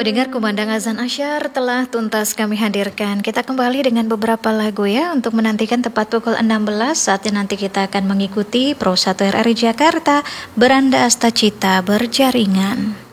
Pendengar, kumandang azan asyar telah tuntas kami hadirkan. Kita kembali dengan beberapa lagu ya untuk menantikan tepat pukul 16 saatnya nanti kita akan mengikuti Pro 1 RRI Jakarta Beranda Asta Cita Berjaringan.